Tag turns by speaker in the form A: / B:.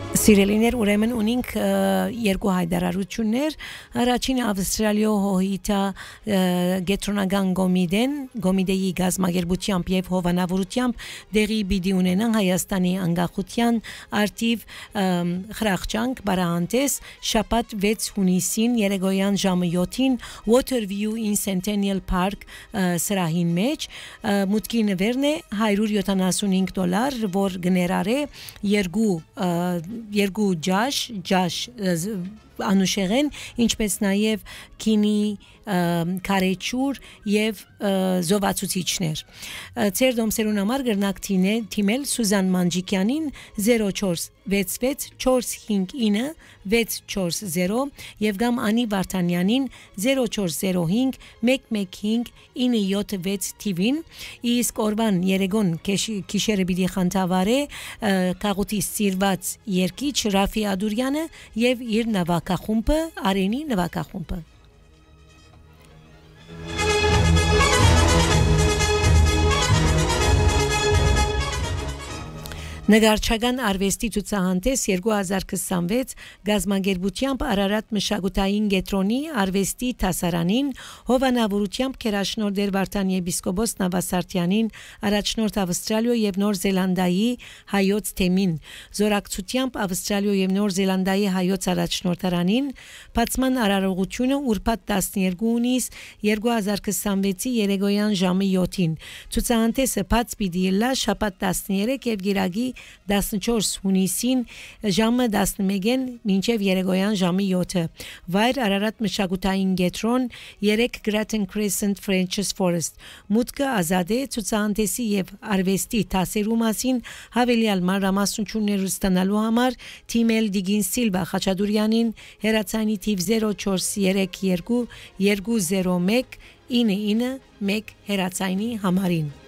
A: Սիրելիներ, ուրեմն ունենք երկու հայտարարություններ, առաջինը Ավստրալիո հոհիտա գետրոնական գոմիդեի գազագերբությամբ եւ հովանավորությամբ դեղի պիտի ունենան Հայաստանի անկախության արդիվ խրախճանք բարահանտես շաբաթ 6 հունիսին երեգոյան ժամը 7-ին Waterview in Centennial Park սրահին մեջ մուտքի նվերն է $175, որ գներարե երկու ջաշ անուշեղեն ինչպես նաև քինի կարեչուր եւ զովացուցիչներ ծեր դոմսերուն համար գրնակ թիմել Սուզան Մանջիկյանին 0466 459 640 եւ գամ Անի Վարդանյանին 0405 115 976 TV-ին իսկ օրվան երեգոն քիշերը պիտի խանթավարե կաղուտի սիրված երկիչ Ռաֆի Ադուրյանը եւ իր նվակախումբը Արենի նվակախումբը Նգարչական արվեստի ցուցահանդես 2026 գազագերբությամբ Արարատ մշակութային կենտրոնի արվեստի դասարանին հովանավորությամբ Քերաշնորհ Վարդան եպիսկոպոս Նավասարտյանին առաջնորդ Ավստրալիա եւ Նոր Զելանդիայի հայոց թեմին զորակցությամբ Ավստրալիա եւ Նոր Զելանդիայի հայոց առաջնորդարանին բացման արարողությունը ուրբաթ 12 հունիս 2026-ի երեգոյան ժամը 7-ին ցուցահանդեսը բաց պիտի լա շաբաթ 13 եւ գիրագի 14 հունիսին ժամը 11-ին մինչև երեգոյան ժամը 7-ը վայր Արարատ մշակութային կենտրոն 3 Grattan Crescent French's Forest մուտքը ազատ է ցուցահանդեսի եւ արվեստի դասերու մասին հավելյալ մանրամասնություններ ստանալու համար թիմել Դիգին Սիլվա Խաչատուրյանին հեռացանի թիվ 0432 201 99 1 հեռացանի համարին